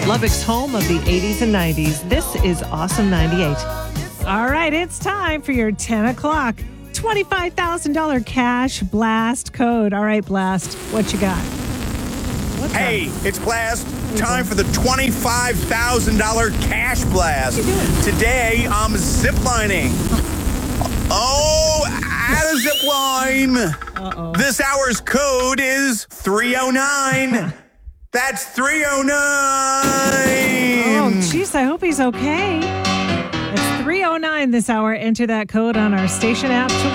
Lubbock's home of the 80s and 90s. This is Awesome 98. All right, it's time for your 10 o'clock $25,000 cash blast code. All right, Blast, what you got? Hey, it's Blast. Time for the $25,000 cash blast. Today, I'm ziplining. Oh, at a zip line. Uh-oh. This hour's code is 309. That's 309. Oh, jeez, I hope he's okay. It's 309 this hour. Enter that code on our station app to